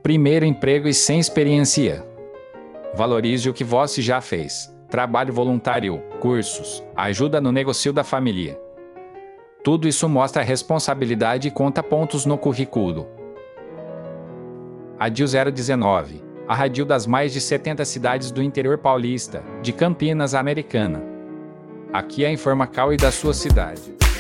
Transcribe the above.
Primeiro emprego e sem experiência. Valorize o que você já fez. Trabalho voluntário, cursos, ajuda no negócio da família. Tudo isso mostra responsabilidade e conta pontos no currículo. ADIL 019. A rádio das mais de 70 cidades do interior paulista, de Campinas, Americana. Aqui é a Informacal e da sua cidade.